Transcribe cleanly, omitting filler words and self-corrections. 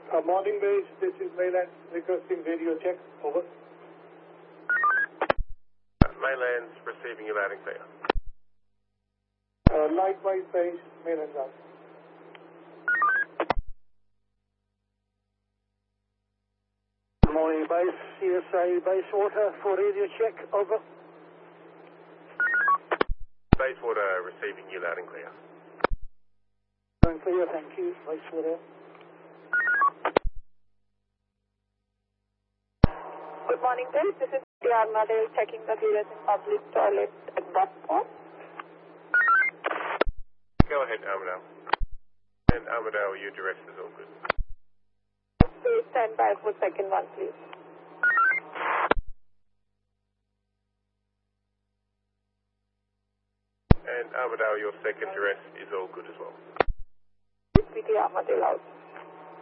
Morning base, this is Mainland requesting radio check. Over. Mainland's receiving you loud and clear. Likewise base, Mainland out. Morning base, CSA Basewater for radio check. Over. Basewater receiving you loud and clear. Loud and clear, thank you. Basewater. Good morning, base. This is Armadale checking the clearance in public toilet at Buckport. Go ahead, Armadale. And Armadale, your direct is all good. Please stand by for second one, please. And Armadale, your second direct is all good as well. PT Armadale out.